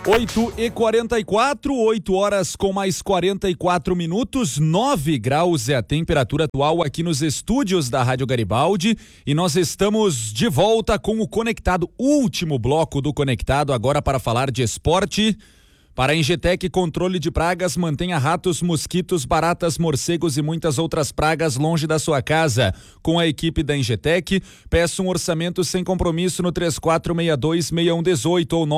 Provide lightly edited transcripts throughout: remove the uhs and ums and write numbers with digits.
8h44, 8 horas com mais 44 minutos, 9 graus é a temperatura atual aqui nos estúdios da Rádio Garibaldi e nós estamos de volta com o Conectado, último bloco do Conectado, agora para falar de esporte. Para a Engetec, controle de pragas, mantenha ratos, mosquitos, baratas, morcegos e muitas outras pragas longe da sua casa. Com a equipe da Engetec, peça um orçamento sem compromisso no 3462-6118 ou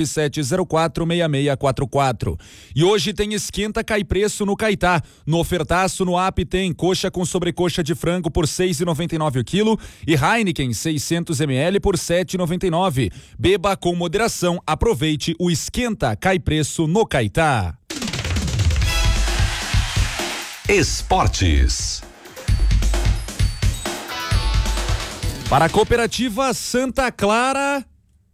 997046644. E hoje tem esquenta cai preço no Caetá. No ofertaço no app tem coxa com sobrecoxa de frango por R$ 6,99 o quilo e Heineken 600 ml por R$ 7,99. Beba com moderação, aproveite o esquenta cai preço no Caetá. Esportes. Para a cooperativa Santa Clara,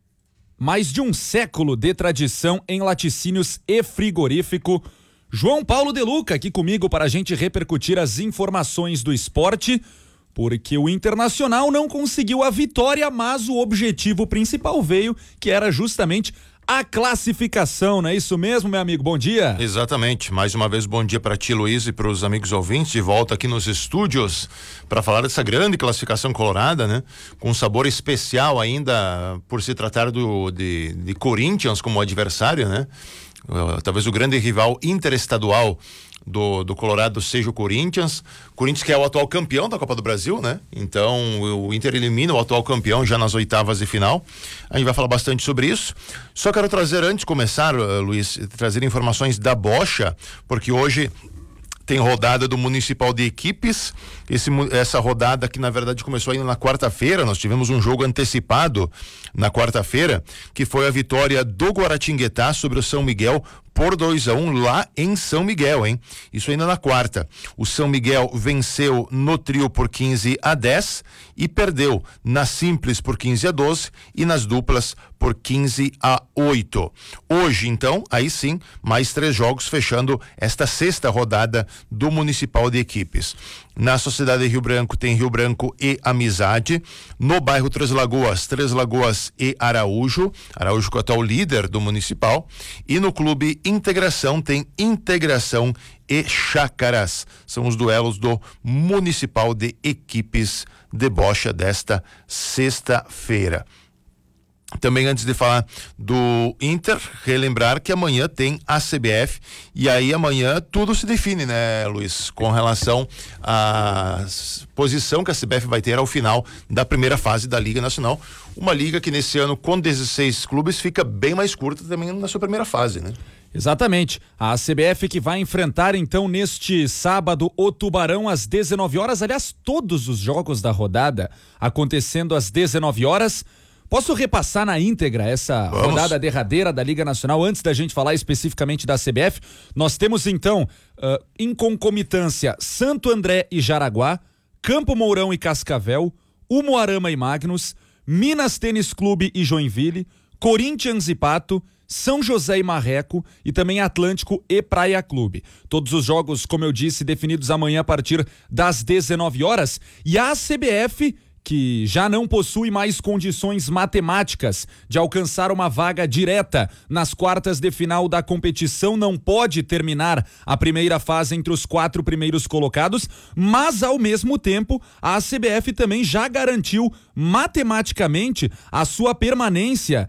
mais de um século de tradição em laticínios e frigorífico. João Paulo De Luca aqui comigo para a gente repercutir as informações do esporte, porque o Internacional não conseguiu a vitória, mas o objetivo principal veio, que era justamente a classificação, não é isso mesmo, meu amigo? Bom dia. Exatamente. Mais uma vez, bom dia para ti, Luiz, e para os amigos ouvintes, de volta aqui nos estúdios para falar dessa grande classificação colorada, né? Com um sabor especial ainda por se tratar de Corinthians como adversário, né? Talvez o grande rival interestadual do Colorado seja o Corinthians que é o atual campeão da Copa do Brasil, né? Então o Inter elimina o atual campeão já nas oitavas de final. A gente vai falar bastante sobre isso. Só quero trazer, antes de começar, Luiz, trazer informações da Bocha, porque hoje tem rodada do Municipal de Equipes. Essa rodada que na verdade começou ainda na quarta-feira. Nós tivemos um jogo antecipado na quarta-feira, que foi a vitória do Guaratinguetá sobre o São Miguel por 2-1 lá em São Miguel, hein? Isso ainda na quarta. O São Miguel venceu no trio por 15-10 e perdeu na simples por 15-12 e nas duplas por 15-8. Hoje, então, aí sim, mais 3 jogos fechando esta sexta rodada do Municipal de Equipes. Na Sociedade Rio Branco tem Rio Branco e Amizade. No bairro Três Lagoas e Araújo que é o líder do Municipal. E no Clube Integração tem Integração e Chácaras. São os duelos do Municipal de Equipes de Bocha desta sexta-feira. Também, antes de falar do Inter, relembrar que amanhã tem a CBF e aí amanhã tudo se define, né, Luiz, com relação à posição que a CBF vai ter ao final da primeira fase da Liga Nacional, uma liga que nesse ano com 16 clubes fica bem mais curta também na sua primeira fase, né? Exatamente, a CBF que vai enfrentar então neste sábado o Tubarão às 19 horas, aliás, todos os jogos da rodada acontecendo às 19 horas. Posso repassar na íntegra essa rodada derradeira da Liga Nacional antes da gente falar especificamente da CBF? Nós temos então, em concomitância, Santo André e Jaraguá, Campo Mourão e Cascavel, Umuarama e Magnus, Minas Tênis Clube e Joinville, Corinthians e Pato, São José e Marreco e também Atlântico e Praia Clube. Todos os jogos, como eu disse, definidos amanhã a partir das 19 horas. E a CBF, que já não possui mais condições matemáticas de alcançar uma vaga direta nas quartas de final da competição, não pode terminar a primeira fase entre os 4 primeiros colocados, mas ao mesmo tempo a CBF também já garantiu matematicamente a sua permanência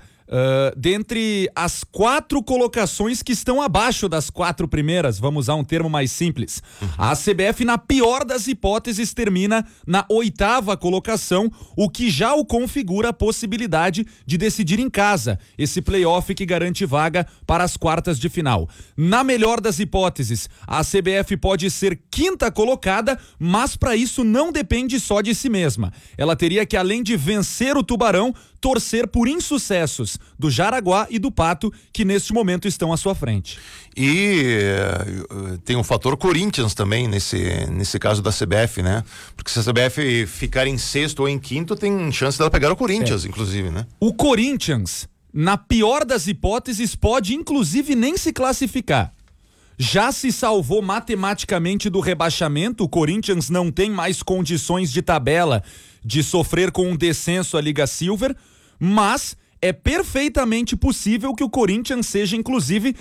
dentre as 4 colocações que estão abaixo das 4 primeiras, vamos usar um termo mais simples. A CBF, na pior das hipóteses, termina na 8ª colocação, o que já o configura a possibilidade de decidir em casa esse play-off que garante vaga para as quartas de final. Na melhor das hipóteses, a CBF pode ser 5ª colocada, mas para isso não depende só de si mesma. Ela teria que, além de vencer o Tubarão, torcer por insucessos do Jaraguá e do Pato, que neste momento estão à sua frente. E tem o fator Corinthians também nesse caso da CBF, né? Porque se a CBF ficar em 6º ou em 5º, tem chance dela pegar o Corinthians, inclusive, né? O Corinthians, na pior das hipóteses, pode inclusive nem se classificar. Já se salvou matematicamente do rebaixamento, o Corinthians não tem mais condições de tabela de sofrer com um descenso à Liga Silver, mas é perfeitamente possível que o Corinthians seja, inclusive,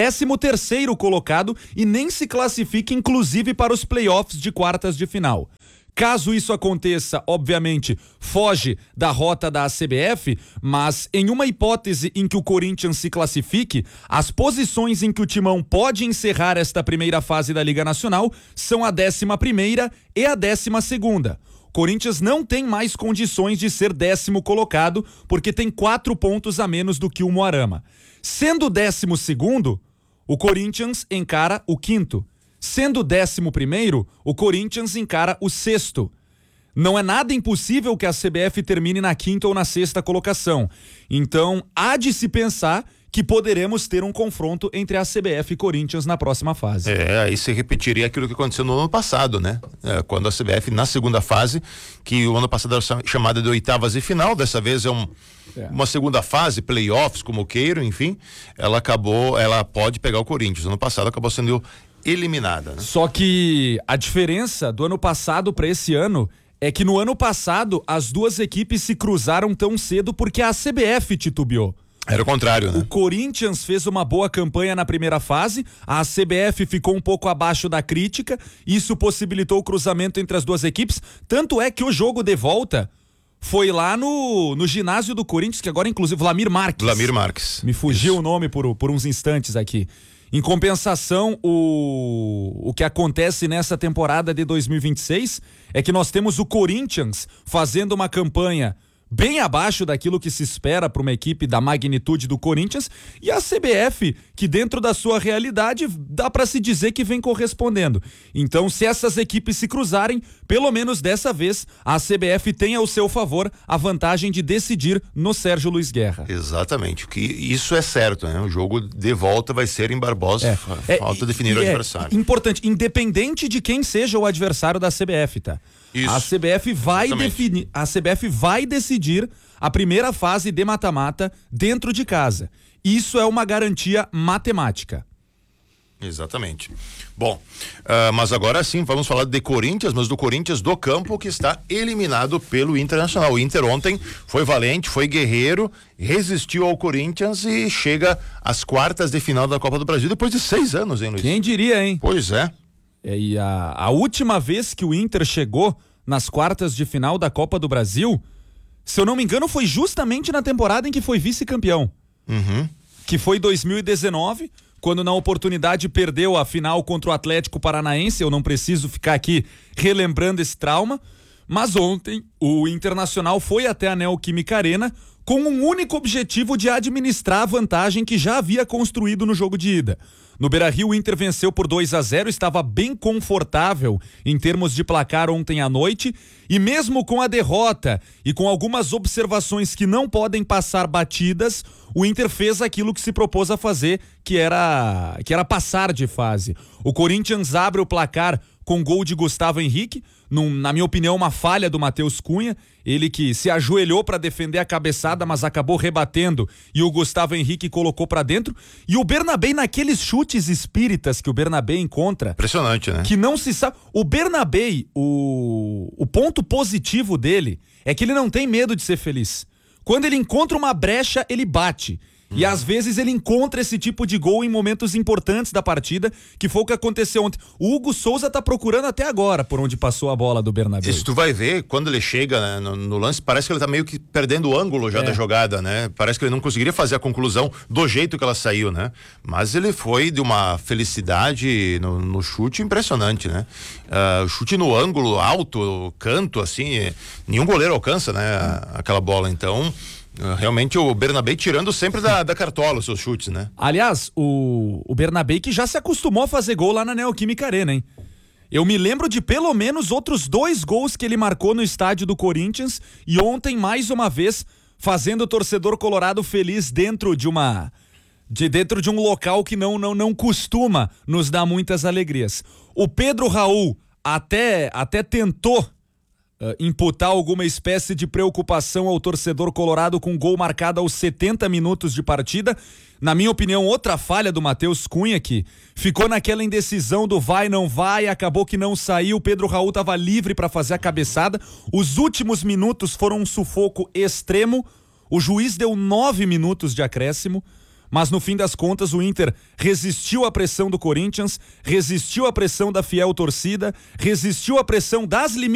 13º colocado e nem se classifique, inclusive, para os playoffs de quartas de final. Caso isso aconteça, obviamente, foge da rota da CBF, mas em uma hipótese em que o Corinthians se classifique, as posições em que o Timão pode encerrar esta primeira fase da Liga Nacional são a 11ª e a 12ª. Corinthians não tem mais condições de ser 10º colocado, porque tem 4 pontos a menos do que o Moarama. Sendo 12º, o Corinthians encara o 5º. Sendo 11º, o Corinthians encara o 6º. Não é nada impossível que a CBF termine na 5ª ou na 6ª colocação. Então, há de se pensar que poderemos ter um confronto entre a CBF e Corinthians na próxima fase. Aí se repetiria aquilo que aconteceu no ano passado, né? Quando a CBF, na segunda fase, que o ano passado era chamada de oitavas e final, dessa vez uma segunda fase, playoffs, como queiram, enfim, ela pode pegar o Corinthians. Ano passado acabou sendo eliminada, né? Só que a diferença do ano passado para esse ano é que no ano passado as duas equipes se cruzaram tão cedo porque a CBF titubeou. Era o contrário, né? O Corinthians fez uma boa campanha na primeira fase, a CBF ficou um pouco abaixo da crítica, isso possibilitou o cruzamento entre as duas equipes, tanto é que o jogo de volta foi lá no ginásio do Corinthians, que agora inclusive Vlamir Marques. Me fugiu isso. O nome por uns instantes aqui. Em compensação, o que acontece nessa temporada de 2026 é que nós temos o Corinthians fazendo uma campanha bem abaixo daquilo que se espera para uma equipe da magnitude do Corinthians, e a CBF, que dentro da sua realidade dá para se dizer que vem correspondendo. Então, se essas equipes se cruzarem, pelo menos dessa vez, a CBF tem ao seu favor a vantagem de decidir no Sérgio Luiz Guerra. Exatamente, que isso é certo, né? O jogo de volta vai ser em Barbosa, falta definir o adversário. Importante, independente de quem seja o adversário da CBF, tá? Isso. A CBF vai definir, a CBF vai decidir a primeira fase de mata-mata dentro de casa. Isso é uma garantia matemática. Exatamente. Bom, mas agora sim, vamos falar de Corinthians, mas do Corinthians do campo, que está eliminado pelo Internacional. O Inter ontem foi valente, foi guerreiro, resistiu ao Corinthians e chega às quartas de final da Copa do Brasil depois de 6 anos, hein, Luiz? Quem diria, hein? Pois é. E a última vez que o Inter chegou nas quartas de final da Copa do Brasil, se eu não me engano, foi justamente na temporada em que foi vice-campeão. Que foi 2019, quando na oportunidade perdeu a final contra o Atlético Paranaense. Eu não preciso ficar aqui relembrando esse trauma, mas ontem o Internacional foi até a Neoquímica Arena com um único objetivo de administrar a vantagem que já havia construído no jogo de ida. No Beira-Rio, o Inter venceu por 2-0, estava bem confortável em termos de placar ontem à noite, e mesmo com a derrota e com algumas observações que não podem passar batidas, o Inter fez aquilo que se propôs a fazer, que era passar de fase. O Corinthians abre o placar com gol de Gustavo Henrique, na minha opinião, uma falha do Matheus Cunha, ele que se ajoelhou para defender a cabeçada, mas acabou rebatendo e o Gustavo Henrique colocou para dentro. E o Bernabé, naqueles chutes espíritas que o Bernabé encontra. Impressionante, né? Que não se sabe. O Bernabé, o ponto positivo dele é que ele não tem medo de ser feliz. Quando ele encontra uma brecha, ele bate. E às vezes ele encontra esse tipo de gol em momentos importantes da partida, que foi o que aconteceu ontem. O Hugo Souza tá procurando até agora por onde passou a bola do Bernabé. Se tu vai ver, quando ele chega, né, no lance, parece que ele tá meio que perdendo o ângulo já da jogada, né? Parece que ele não conseguiria fazer a conclusão do jeito que ela saiu, né? Mas ele foi de uma felicidade no chute impressionante, né? O chute no ângulo alto, canto, assim, nenhum goleiro alcança, né? Aquela bola, então... Realmente o Bernabé tirando sempre da cartola os seus chutes, né? Aliás, o Bernabé que já se acostumou a fazer gol lá na Neoquímica Arena, hein? Eu me lembro de pelo menos outros 2 gols que ele marcou no estádio do Corinthians, e ontem, mais uma vez, fazendo o torcedor colorado feliz dentro de um local que não costuma nos dar muitas alegrias. O Pedro Raul até tentou imputar alguma espécie de preocupação ao torcedor colorado com gol marcado aos 70 minutos de partida. Na minha opinião, outra falha do Matheus Cunha, que ficou naquela indecisão do vai, não vai, acabou que não saiu. O Pedro Raul estava livre para fazer a cabeçada. Os últimos minutos foram um sufoco extremo. O juiz deu 9 minutos de acréscimo, mas no fim das contas o Inter resistiu à pressão do Corinthians, resistiu à pressão da fiel torcida, resistiu à pressão das limitações